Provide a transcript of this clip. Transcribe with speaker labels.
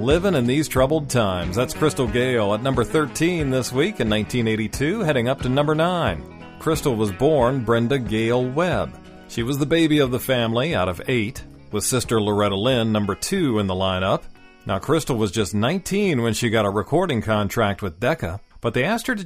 Speaker 1: Living in These Troubled Times. That's Crystal Gayle at number 13 this week in 1982, heading up to number 9. Crystal was born Brenda Gayle Webb. She was the baby of the family out of 8, with sister Loretta Lynn number 2 in the lineup. Now, Crystal was just 19 when she got a recording contract with Decca, but they asked her to